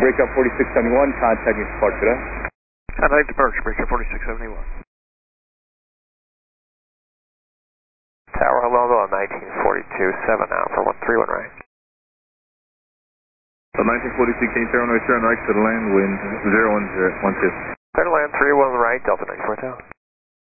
Breakout 4671, contacting departure today. Contact departure, breakout 4671. Tower, hello, on 1942, 7 Alpha, 131 right. So 1942, King Tower, no turn right to the land, wind 010, 12. Clear to land 31 right, Delta 94 Tower.